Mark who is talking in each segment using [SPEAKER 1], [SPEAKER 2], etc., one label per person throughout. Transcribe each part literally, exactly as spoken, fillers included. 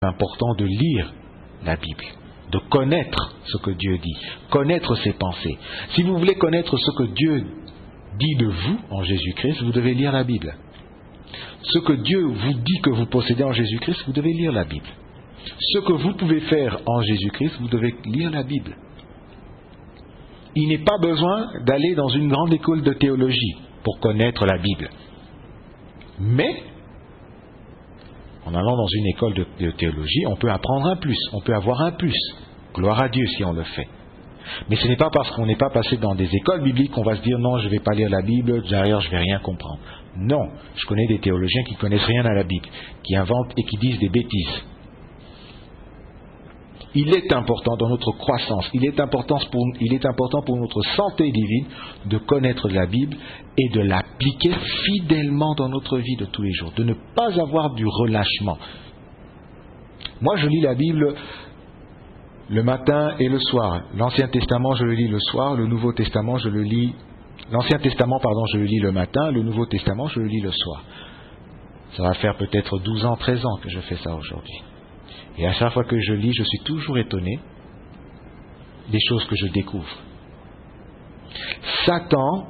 [SPEAKER 1] important de lire la Bible, de connaître ce que Dieu dit, connaître ses pensées. Si vous voulez connaître ce que Dieu dit de vous en Jésus-Christ, vous devez lire la Bible. Ce que Dieu vous dit que vous possédez en Jésus-Christ, vous devez lire la Bible. Ce que vous pouvez faire en Jésus-Christ, vous devez lire la Bible. Il n'est pas besoin d'aller dans une grande école de théologie pour connaître la Bible. Mais, en allant dans une école de, de théologie, on peut apprendre un plus, on peut avoir un plus. Gloire à Dieu si on le fait. Mais ce n'est pas parce qu'on n'est pas passé dans des écoles bibliques qu'on va se dire non, je ne vais pas lire la Bible, derrière je ne vais rien comprendre. Non, je connais des théologiens qui ne connaissent rien à la Bible, qui inventent et qui disent des bêtises. Il est important dans notre croissance, il est important pour, il est important pour notre santé divine de connaître la Bible et de l'appliquer fidèlement dans notre vie de tous les jours, de ne pas avoir du relâchement. Moi, je lis la Bible le matin et le soir. L'Ancien Testament, je le lis le soir, le Nouveau Testament, je le lis... L'Ancien Testament, pardon, je le lis le matin, le Nouveau Testament, je le lis le soir. Ça va faire peut-être douze ans, treize ans que je fais ça aujourd'hui. Et à chaque fois que je lis, je suis toujours étonné des choses que je découvre. Satan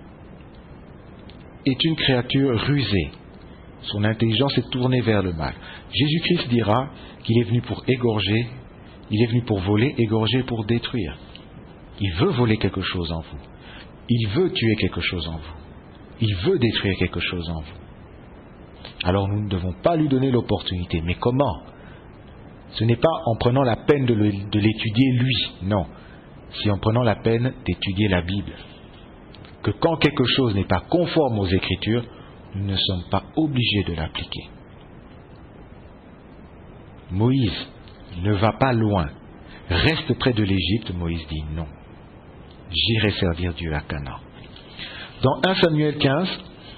[SPEAKER 1] est une créature rusée. Son intelligence est tournée vers le mal. Jésus-Christ dira qu'il est venu pour égorger, il est venu pour voler, égorger, pour détruire. Il veut voler quelque chose en vous. Il veut tuer quelque chose en vous. Il veut détruire quelque chose en vous. Alors nous ne devons pas lui donner l'opportunité. Mais comment ? Ce n'est pas en prenant la peine de, le, de l'étudier lui, non. C'est en prenant la peine d'étudier la Bible. Que quand quelque chose n'est pas conforme aux Écritures, nous ne sommes pas obligés de l'appliquer. Moïse ne va pas loin. Reste près de l'Égypte, Moïse dit non. J'irai servir Dieu à Canaan. Dans un Samuel quinze,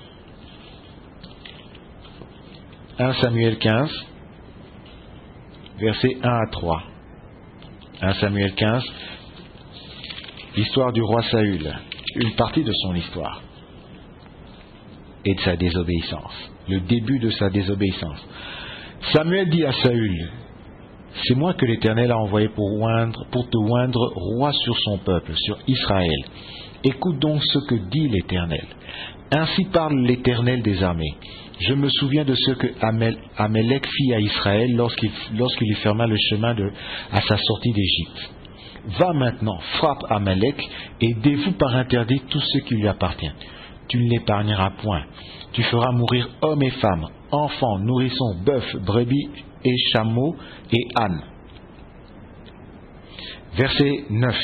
[SPEAKER 1] un Samuel quinze, versets un à trois. un Samuel quinze, l'histoire du roi Saül, une partie de son histoire et de sa désobéissance, le début de sa désobéissance. Samuel dit à Saül: c'est moi que l'Éternel a envoyé pour, oindre, pour te oindre roi sur son peuple, sur Israël. Écoute donc ce que dit l'Éternel. Ainsi parle l'Éternel des armées. Je me souviens de ce que Amel, Amélec fit à Israël lorsqu'il, lorsqu'il lui ferma le chemin de, à sa sortie d'Égypte. Va maintenant, frappe Amélec et dévoue par interdit tout ce qui lui appartient. Tu ne l'épargneras point. Tu feras mourir hommes et femmes, enfants, nourrissons, bœufs, brebis et chameaux et ânes. Verset neuf.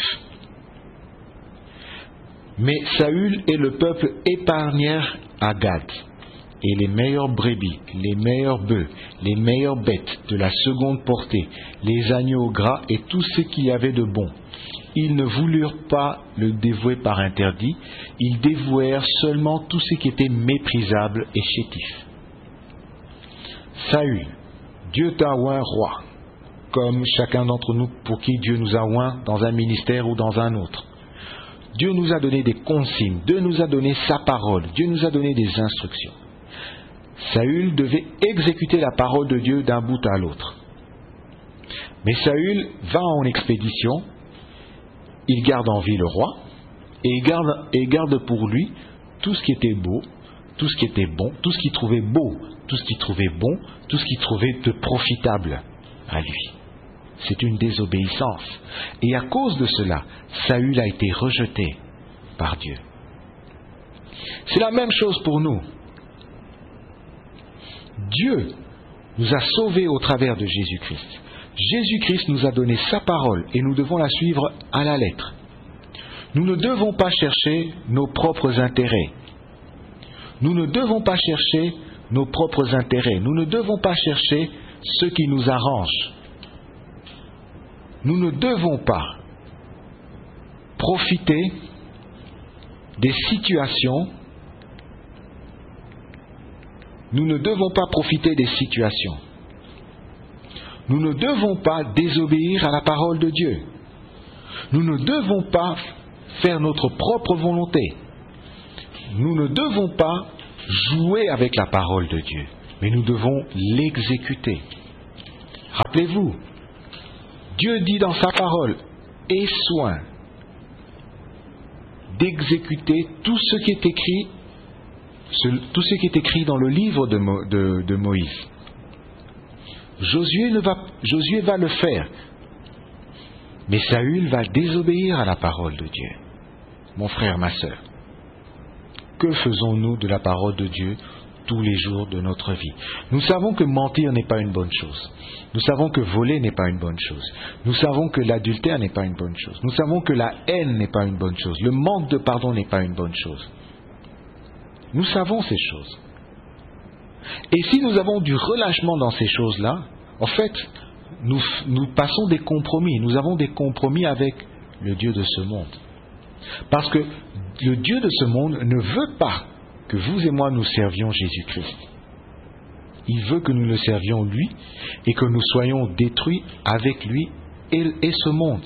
[SPEAKER 1] Mais Saül et le peuple épargnèrent Agag, et les meilleures brebis, les meilleurs bœufs, les meilleures bêtes de la seconde portée, les agneaux gras et tout ce qu'il y avait de bon. Ils ne voulurent pas le dévouer par interdit, ils dévouèrent seulement tout ce qui était méprisable et chétif. Saül, Dieu t'a oint roi, comme chacun d'entre nous pour qui Dieu nous a oint dans un ministère ou dans un autre. Dieu nous a donné des consignes, Dieu nous a donné sa parole, Dieu nous a donné des instructions. Saül devait exécuter la parole de Dieu d'un bout à l'autre. Mais Saül va en expédition, il garde en vie le roi, et il garde, et garde pour lui tout ce qui était beau, tout ce qui était bon, tout ce qu'il trouvait beau, tout ce qu'il trouvait bon, tout ce qu'il trouvait de profitable à lui. C'est une désobéissance. Et à cause de cela, Saül a été rejeté par Dieu. C'est la même chose pour nous. Dieu nous a sauvés au travers de Jésus-Christ. Jésus-Christ nous a donné sa parole et nous devons la suivre à la lettre. Nous ne devons pas chercher nos propres intérêts. Nous ne devons pas chercher nos propres intérêts. Nous ne devons pas chercher ce qui nous arrange. Nous ne devons pas profiter des situations. Nous ne devons pas profiter des situations. Nous ne devons pas désobéir à la parole de Dieu. Nous ne devons pas faire notre propre volonté. Nous ne devons pas jouer avec la parole de Dieu, mais nous devons l'exécuter. Rappelez-vous, Dieu dit dans sa parole, aie soin d'exécuter tout ce qui est écrit, ce, tout ce qui est écrit dans le livre de, Mo, de, de Moïse. Josué, ne va, Josué va le faire, mais Saül va désobéir à la parole de Dieu. Mon frère, ma sœur, que faisons-nous de la parole de Dieu tous les jours de notre vie? Nous savons que mentir n'est pas une bonne chose. Nous savons que voler n'est pas une bonne chose. Nous savons que l'adultère n'est pas une bonne chose. Nous savons que la haine n'est pas une bonne chose. Le manque de pardon n'est pas une bonne chose. Nous savons ces choses. Et si nous avons du relâchement dans ces choses-là, en fait, nous, nous passons des compromis. Nous avons des compromis avec le Dieu de ce monde. Parce que le Dieu de ce monde ne veut pas que vous et moi nous servions Jésus-Christ. Il veut que nous le servions lui et que nous soyons détruits avec lui et, et ce monde.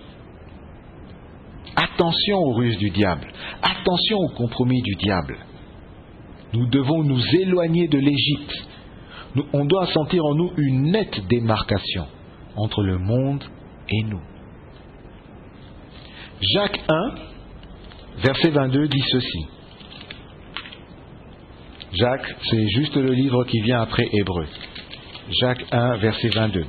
[SPEAKER 1] Attention aux ruses du diable. Attention aux compromis du diable. Nous devons nous éloigner de l'Égypte. Nous, on doit sentir en nous une nette démarcation entre le monde et nous. Jacques un, verset vingt-deux dit ceci. Jacques, c'est juste le livre qui vient après Hébreux. Jacques un, verset vingt-deux.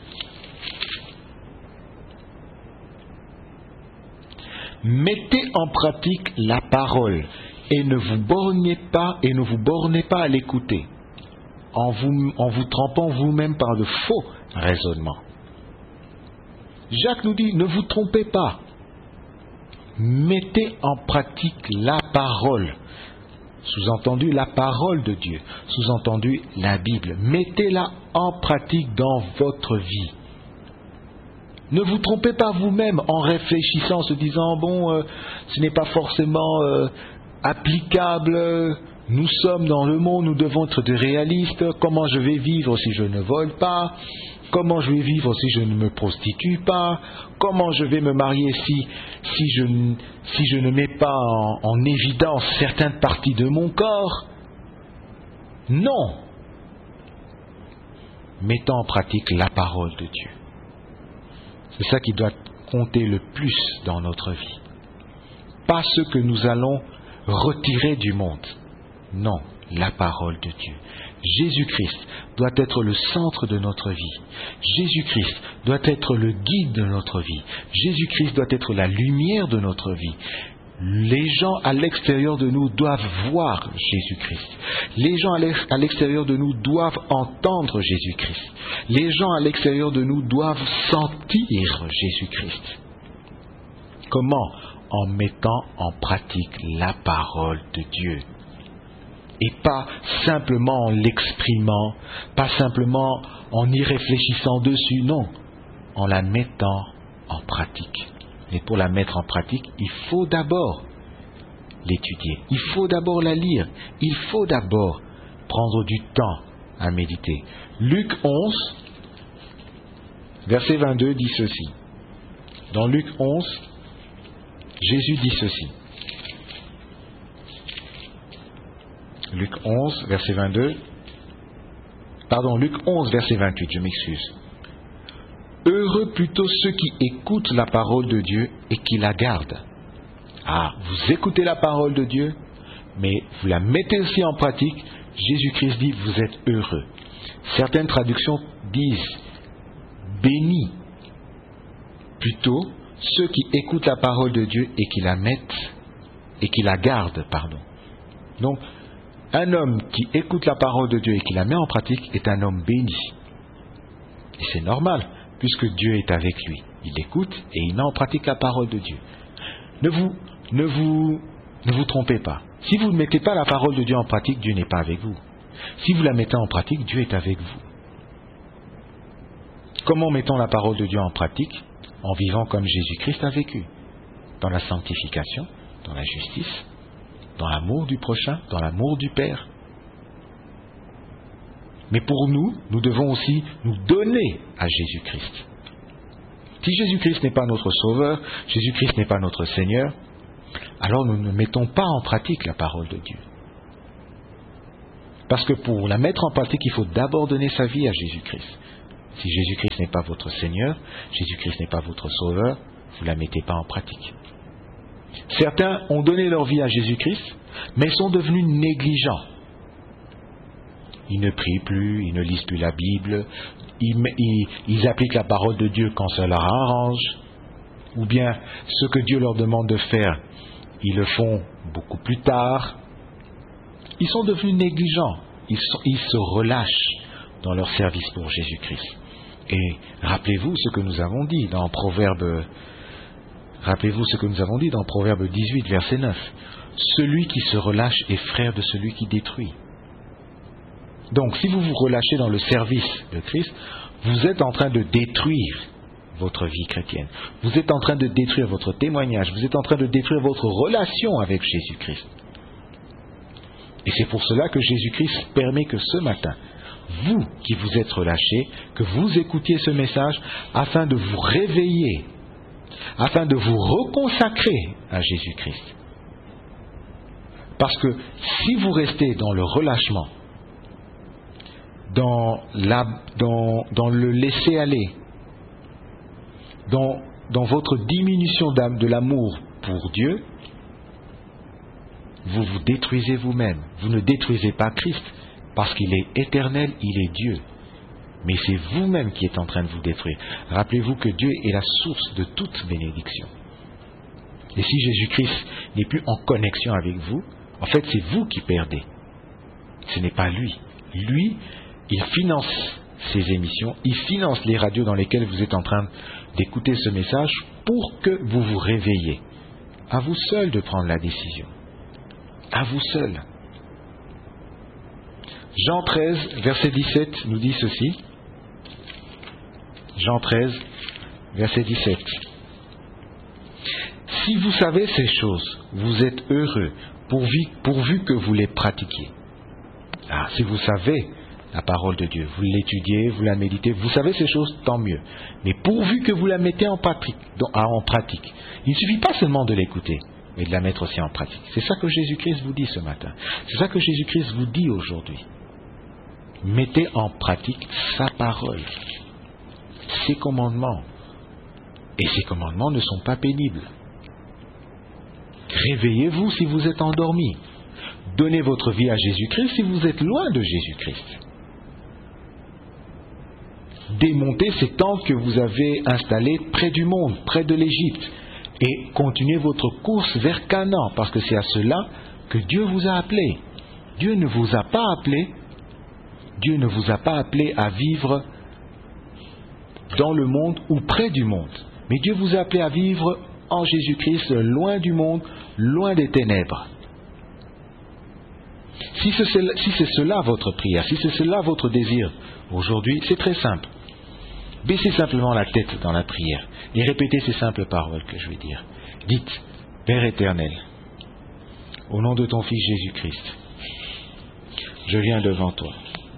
[SPEAKER 1] Mettez en pratique la parole et ne vous bornez pas et ne vous bornez pas à l'écouter, en vous, en vous trompant vous-même par de faux raisonnements. Jacques nous dit, ne vous trompez pas. Mettez en pratique la parole. Sous-entendu, la parole de Dieu. Sous-entendu, la Bible. Mettez-la en pratique dans votre vie. Ne vous trompez pas vous-même en réfléchissant, en se disant, bon, euh, ce n'est pas forcément euh, applicable, nous sommes dans le monde, nous devons être des réalistes, comment je vais vivre si je ne vole pas, comment je vais vivre si je ne me prostitue pas, comment je vais me marier si, si, je, si je ne mets pas en, en évidence certaines parties de mon corps. Non. Mettons en pratique la parole de Dieu. C'est ça qui doit compter le plus dans notre vie. Pas ce que nous allons retirer du monde. Non, la parole de Dieu. Jésus-Christ doit être le centre de notre vie. Jésus-Christ doit être le guide de notre vie. Jésus-Christ doit être la lumière de notre vie. Les gens à l'extérieur de nous doivent voir Jésus-Christ. Les gens à l'extérieur de nous doivent entendre Jésus-Christ. Les gens à l'extérieur de nous doivent sentir Jésus-Christ. Comment? En mettant en pratique la parole de Dieu. Et pas simplement en l'exprimant, pas simplement en y réfléchissant dessus, non, en la mettant en pratique. Mais pour la mettre en pratique, il faut d'abord l'étudier, il faut d'abord la lire, il faut d'abord prendre du temps à méditer. Luc onze, verset vingt-deux dit ceci. Dans Luc onze, Jésus dit ceci. Luc onze, verset vingt-deux. Pardon, Luc onze, verset vingt-huit, je m'excuse. Heureux plutôt ceux qui écoutent la parole de Dieu et qui la gardent. Ah, vous écoutez la parole de Dieu, mais vous la mettez aussi en pratique. Jésus-Christ dit, vous êtes heureux. Certaines traductions disent, bénis plutôt ceux qui écoutent la parole de Dieu et qui la mettent, et qui la gardent, pardon. Donc, un homme qui écoute la parole de Dieu et qui la met en pratique est un homme béni. Et c'est normal, puisque Dieu est avec lui. Il écoute et il met en pratique la parole de Dieu. Ne vous, ne vous, ne vous trompez pas. Si vous ne mettez pas la parole de Dieu en pratique, Dieu n'est pas avec vous. Si vous la mettez en pratique, Dieu est avec vous. Comment mettons la parole de Dieu en pratique? En vivant comme Jésus-Christ a vécu. Dans la sanctification, dans la justice, dans l'amour du prochain, dans l'amour du Père. Mais pour nous, nous devons aussi nous donner à Jésus-Christ. Si Jésus-Christ n'est pas notre Sauveur, Jésus-Christ n'est pas notre Seigneur, alors nous ne mettons pas en pratique la parole de Dieu. Parce que pour la mettre en pratique, il faut d'abord donner sa vie à Jésus-Christ. Si Jésus-Christ n'est pas votre Seigneur, Jésus-Christ n'est pas votre Sauveur, vous ne la mettez pas en pratique. Certains ont donné leur vie à Jésus-Christ, mais sont devenus négligents. Ils ne prient plus, ils ne lisent plus la Bible, ils, ils, ils appliquent la parole de Dieu quand ça leur arrange, ou bien ce que Dieu leur demande de faire, ils le font beaucoup plus tard. Ils sont devenus négligents, ils, sont, ils se relâchent dans leur service pour Jésus-Christ. Et rappelez-vous ce que nous avons dit dans Proverbe, rappelez-vous ce que nous avons dit dans Proverbe dix-huit, verset neuf. Celui qui se relâche est frère de celui qui détruit. Donc, si vous vous relâchez dans le service de Christ, vous êtes en train de détruire votre vie chrétienne. Vous êtes en train de détruire votre témoignage. Vous êtes en train de détruire votre relation avec Jésus-Christ. Et c'est pour cela que Jésus-Christ permet que ce matin, vous qui vous êtes relâchés, que vous écoutiez ce message afin de vous réveiller, afin de vous reconsacrer à Jésus-Christ. Parce que si vous restez dans le relâchement, dans, la, dans, dans le laisser-aller, dans, dans votre diminution d'âme de l'amour pour Dieu, vous vous détruisez vous-même. Vous ne détruisez pas Christ, parce qu'il est éternel, il est Dieu. Mais c'est vous-même qui êtes en train de vous détruire. Rappelez-vous que Dieu est la source de toute bénédiction. Et si Jésus-Christ n'est plus en connexion avec vous, en fait c'est vous qui perdez. Ce n'est pas lui. Lui, il finance ces émissions, il finance les radios dans lesquelles vous êtes en train d'écouter ce message pour que vous vous réveillez. À vous seul de prendre la décision. À vous seul. Jean treize, verset dix-sept, nous dit ceci. Jean treize, verset dix-sept. Si vous savez ces choses, vous êtes heureux, pourvu, pourvu que vous les pratiquiez. Ah, si vous savez la parole de Dieu, vous l'étudiez, vous la méditez, vous savez ces choses, tant mieux. Mais pourvu que vous la mettez en pratique, en pratique. Il ne suffit pas seulement de l'écouter, mais de la mettre aussi en pratique. C'est ça que Jésus-Christ vous dit ce matin. C'est ça que Jésus-Christ vous dit aujourd'hui. Mettez en pratique sa parole, ses commandements. Et ces commandements ne sont pas pénibles. Réveillez-vous si vous êtes endormi. Donnez votre vie à Jésus-Christ si vous êtes loin de Jésus-Christ. Démontez ces tentes que vous avez installées près du monde, près de l'Égypte, et continuez votre course vers Canaan, parce que c'est à cela que Dieu vous a appelé. Dieu ne vous a pas appelé, Dieu ne vous a pas appelé à vivre dans le monde ou près du monde, mais Dieu vous a appelé à vivre en Jésus-Christ, loin du monde, loin des ténèbres. Si c'est, si c'est cela votre prière, si c'est cela votre désir aujourd'hui, c'est très simple. Baissez simplement la tête dans la prière et répétez ces simples paroles que je vais dire. Dites, Père éternel, au nom de ton Fils Jésus-Christ, je viens devant toi.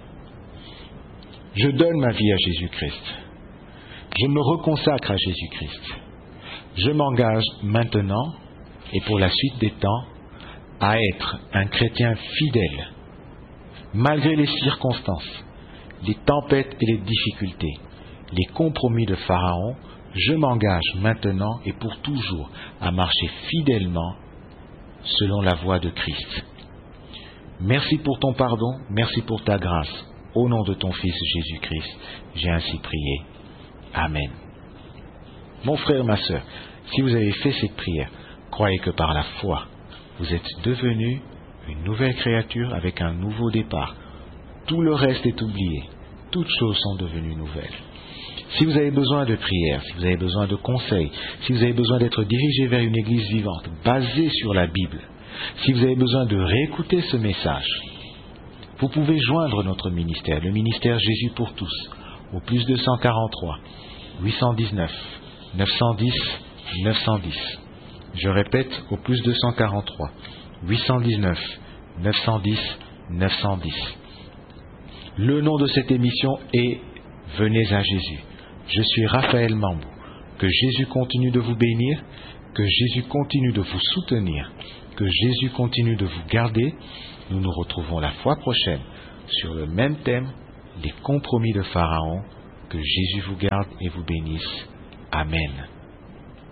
[SPEAKER 1] Je donne ma vie à Jésus-Christ. Je me reconsacre à Jésus-Christ. Je m'engage maintenant et pour la suite des temps à être un chrétien fidèle, malgré les circonstances, les tempêtes et les difficultés, les compromis de Pharaon. Je m'engage maintenant et pour toujours à marcher fidèlement selon la voie de Christ. Merci pour ton pardon, merci pour ta grâce. Au nom de ton Fils Jésus-Christ, j'ai ainsi prié. Amen. Mon frère, ma sœur, si vous avez fait cette prière, croyez que par la foi, vous êtes devenu une nouvelle créature avec un nouveau départ. Tout le reste est oublié. Toutes choses sont devenues nouvelles. Si vous avez besoin de prière, si vous avez besoin de conseils, si vous avez besoin d'être dirigé vers une église vivante, basée sur la Bible, si vous avez besoin de réécouter ce message, vous pouvez joindre notre ministère, le ministère Jésus pour tous, au plus deux cent quarante-trois, huit cent dix-neuf, neuf cent dix, neuf cent dix. Je répète, au plus deux cent quarante-trois, huit cent dix-neuf, neuf cent dix, neuf cent dix. Le nom de cette émission est « Venez à Jésus ». Je suis Raphaël Mambou. Que Jésus continue de vous bénir, que Jésus continue de vous soutenir, que Jésus continue de vous garder. Nous nous retrouvons la fois prochaine sur le même thème, les compromis de Pharaon. Que Jésus vous garde et vous bénisse. Amen.